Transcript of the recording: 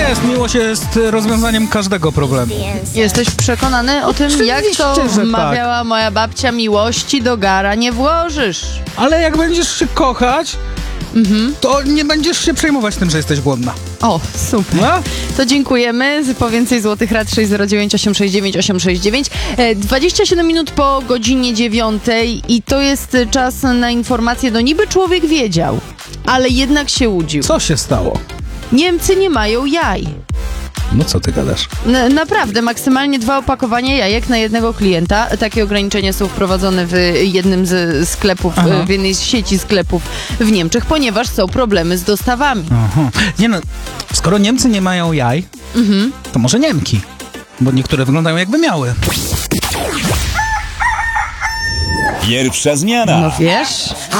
jest. Miłość jest rozwiązaniem każdego problemu. Jesteś przekonany o tym, jak to Oczywiście, że mawiała moja babcia, miłości do gara nie włożysz. Ale jak będziesz się kochać, to nie będziesz się przejmować tym, że jesteś głodna. O, super. No? To dziękujemy. Po więcej złotych rad 609 869 869. 27 minut po godzinie 9 i to jest czas na informację. No niby człowiek wiedział, ale jednak się łudził. Co się stało? Niemcy nie mają jaj. No co ty gadasz? Naprawdę, maksymalnie 2 opakowania jajek na jednego klienta. Takie ograniczenia są wprowadzone w jednym z sklepów, w jednej z sieci sklepów w Niemczech, ponieważ są problemy z dostawami. Aha. Nie no, skoro Niemcy nie mają jaj, to może Niemki, bo niektóre wyglądają jakby miały. Pierwsza zmiana. No wiesz...